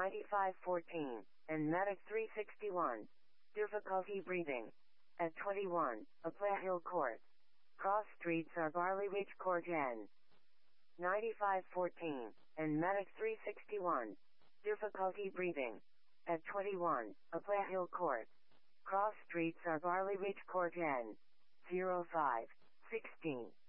9514, and Medic 361. Difficulty breathing. At 21, Apla Hill Court. Cross streets are Barley Ridge Court N. 9514, and Medic 361. Difficulty breathing. At 21, Apla Hill Court. Cross streets are Barley Ridge Court N. 0516.